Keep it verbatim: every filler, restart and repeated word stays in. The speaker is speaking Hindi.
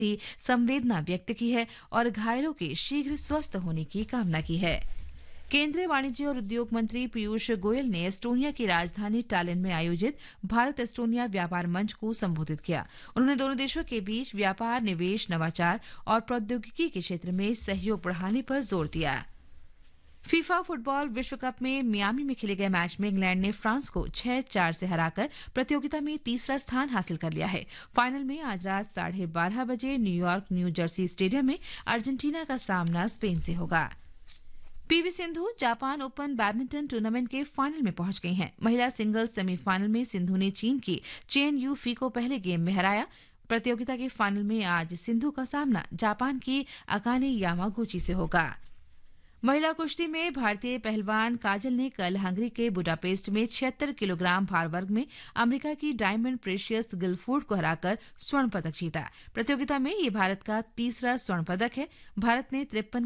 संवेदना व्यक्त की है और घायलों के शीघ्र स्वस्थ होने की कामना की है। केंद्रीय वाणिज्य और उद्योग मंत्री पीयूष गोयल ने एस्टोनिया की राजधानी टालिन में आयोजित भारत एस्टोनिया व्यापार मंच को संबोधित किया। उन्होंने दोनों देशों के बीच व्यापार, निवेश, नवाचार और प्रौद्योगिकी के क्षेत्र में सहयोग बढ़ाने पर जोर दिया। फीफा फुटबॉल विश्व कप में मियामी में खेले गए मैच में इंग्लैंड ने फ्रांस को छह चार से हराकर प्रतियोगिता में तीसरा स्थान हासिल कर लिया है। फाइनल में आज रात साढ़े बारह बजे न्यूयॉर्क न्यू जर्सी स्टेडियम में अर्जेंटीना का सामना स्पेन से होगा। PV Sindhu Japan open badminton tournament के फाइनल में पहुंच गई हैं। महिला सिंगल्स सेमीफाइनल में सिंधु ने चीन की चेन यू फी को पहले गेम में हराया। प्रतियोगिता के फाइनल में आज सिंधु का सामना जापान की अकाने यामागुची से होगा। महिला कुश्ती में भारतीय पहलवान काजल ने कल हंगरी के बुडापेस्ट में छिहत्तर किलोग्राम भार वर्ग में अमेरिका की डायमंड प्रेशियस गिलफोर्ड को हराकर स्वर्ण पदक जीता। प्रतियोगिता में ये भारत का तीसरा स्वर्ण पदक है। भारत ने तिरपन